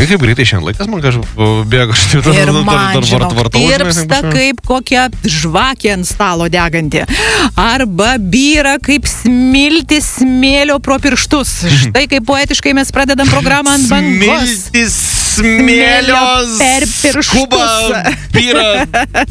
Kaip greitai šiandien laikas, man kažkaip bėga. Ir man, žinok, tirpsta kaip kokia žvakė ant stalo deganti. Arba byra kaip smiltis smėlio pro pirštus. Štai kaip poetiškai mes pradedam programą ant bangos. Smiltis smėlio per pirštus. Kuba byra.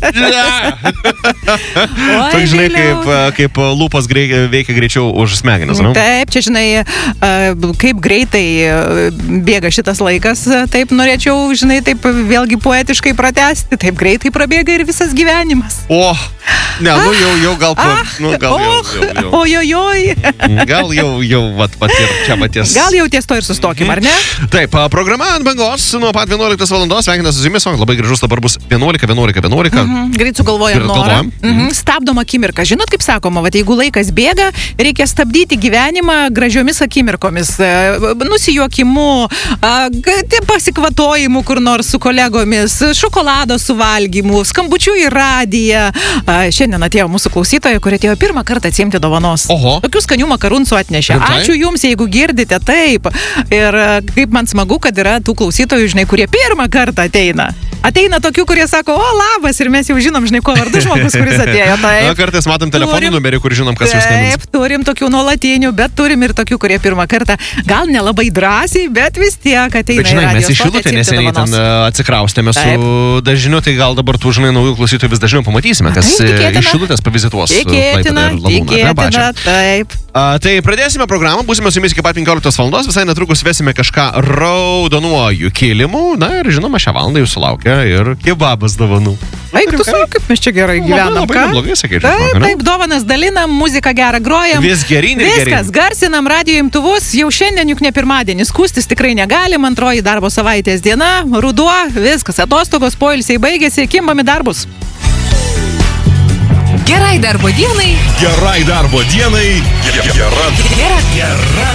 Tu žinai, kaip lūpas veikia greičiau už smegenis, ne? Taip, čia žinai, kaip greitai bėga šitas laikas, taip norėčiau, žinai, taip vėlgi poetiškai pratęsti, taip greitai prabėga ir visas gyvenimas. Ne, jau gal jau. Ojojoj. Gal jau, vat ir čia paties. Gal jau ties to ir sustokim, ar ne? Taip, programa ant bangos nuo pat 11 valandos, sveikinas su jumis, labai gražus dabar bus 11. Greit sugalvojam norą. Stabdom akimirką. Žinot, kaip sakoma, vat jeigu laikas bėga, reikia stabdyti gyvenimą gražiomis akimirkomis. Nusijuokimu, pasikvatojimu kur nors su kolegomis, šokolado suvalgymu, skambučiu į radiją. Šiandien atėjo mūsų klausytoja, kurie atėjo pirmą kartą atsiimti dovanos. Tokių skanių makarūnsų atnešė. Ačiū jums, jeigu girdite, taip. Ir kaip man smagu, kad yra tų klausytojų, žinai, kurie pirmą kartą ateina. Ateina tokių, kurie sako, labas, ir mes jau žinom, žinai, ko vardu žmogus, kuris atėjo. Taip. Kartais matom telefonų numerį, kur žinom, kas jūs skambins. Taip, turim tokių nuolatinių, bet turim ir tokių, kurie pirmą kartą, gal nelabai drąsiai, bet vis tiek ateina. Bet žinai, mes iš Šilutė neseniai ten atsikraustėme su dažniu, tai gal dabar tų, žinai, naujų klausytojų vis dažniau pamatysime, kas iš Šilutės pavizituos. Tikėtina, taip. Tai pradėsime programą, būsime su jumis iki pat 15 valandos, visai netrukus vesime kažką raudonuoju kilimu, na ir žinoma, šią valandą jūsų laukia ir kebabas dovanų. Eik, tu savo, kaip mes čia gerai gyvenam, ką? Blogai, sakai, taip, dovanas dalinam, muziką gerą grojam. Vis gerin ir gerin. Viskas, garsinam radijo imtuvus, jau šiandien juk ne pirmadienis, skųstis tikrai negalim, antroji darbo savaitės diena, ruduo, viskas, atostogos, poilsiai baigėsi, kimbam į darbus. Gerai darbo dienai. Gerai darbo dienai. Gera.